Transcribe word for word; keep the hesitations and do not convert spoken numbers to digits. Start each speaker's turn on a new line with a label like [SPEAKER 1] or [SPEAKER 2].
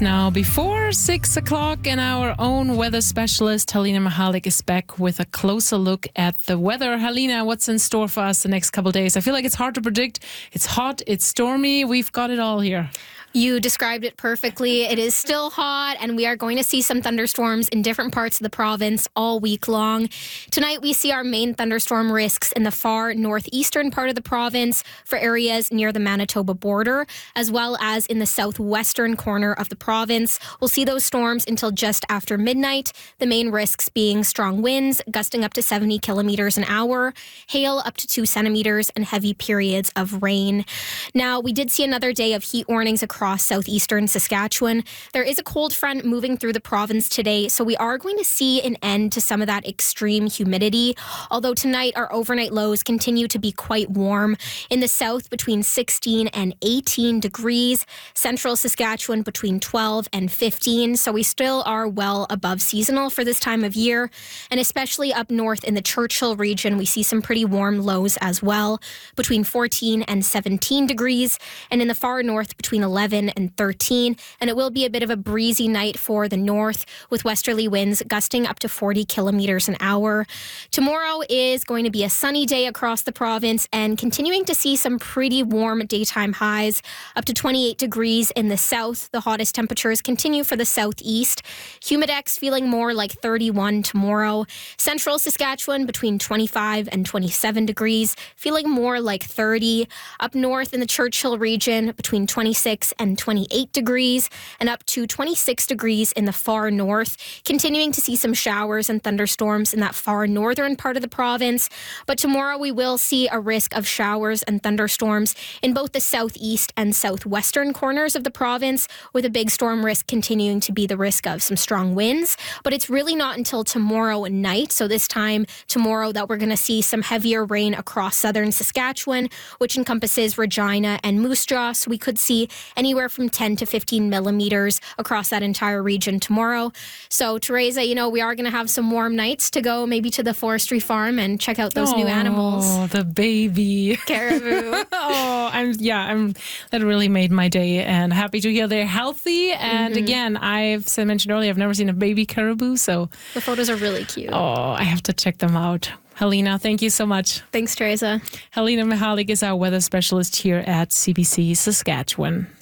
[SPEAKER 1] Now, before six o'clock, and our own weather specialist, Halina Mihalik, is back with a closer look at the weather. Halina, what's in store for us the next couple of days? I feel like it's hard to predict. It's hot, it's stormy. We've got it all here.
[SPEAKER 2] You described it perfectly. It is still hot, and we are going to see some thunderstorms in different parts of the province all week long. Tonight, we see our main thunderstorm risks in the far northeastern part of the province for areas near the Manitoba border, as well as in the southwestern corner of the province. We'll see those storms until just after midnight, the main risks being strong winds, gusting up to seventy kilometers an hour, hail up to two centimeters, and heavy periods of rain. Now, we did see another day of heat warnings across across southeastern Saskatchewan. There is a cold front moving through the province today, so we are going to see an end to some of that extreme humidity. Although tonight, our overnight lows continue to be quite warm. In the south, between sixteen and eighteen degrees. Central Saskatchewan, between twelve and fifteen. So we still are well above seasonal for this time of year. And especially up north in the Churchill region, we see some pretty warm lows as well, between fourteen and seventeen degrees. And in the far north, between eleven and thirteen, and it will be a bit of a breezy night for the north with westerly winds gusting up to forty kilometers an hour. Tomorrow is going to be a sunny day across the province and continuing to see some pretty warm daytime highs, up to twenty-eight degrees in the south. The hottest temperatures continue for the southeast. Humidex feeling more like thirty-one tomorrow. Central Saskatchewan between twenty-five and twenty-seven degrees, feeling more like thirty. Up north in the Churchill region between twenty-six and twenty-eight degrees, and up to twenty-six degrees in the far north. Continuing to see some showers and thunderstorms in that far northern part of the province. But tomorrow we will see a risk of showers and thunderstorms in both the southeast and southwestern corners of the province, with a big storm risk continuing to be the risk of some strong winds. But it's really not until tomorrow night, so this time tomorrow, that we're going to see some heavier rain across southern Saskatchewan, which encompasses Regina and Moose Jaw. So we could see anywhere from ten to fifteen millimeters across that entire region tomorrow. So, Teresa, you know, we are going to have some warm nights to go maybe to the forestry farm and check out those
[SPEAKER 1] oh,
[SPEAKER 2] new animals.
[SPEAKER 1] Oh, the baby
[SPEAKER 2] caribou.
[SPEAKER 1] oh, I'm yeah, I'm that really made my day, and happy to hear they're healthy. And mm-hmm. again, I've as I mentioned earlier, I've never seen a baby caribou, so
[SPEAKER 2] the photos are really cute.
[SPEAKER 1] Oh, I have to check them out. Halina, thank you so much.
[SPEAKER 2] Thanks, Teresa.
[SPEAKER 1] Halina Mihalik is our weather specialist here at C B C Saskatchewan.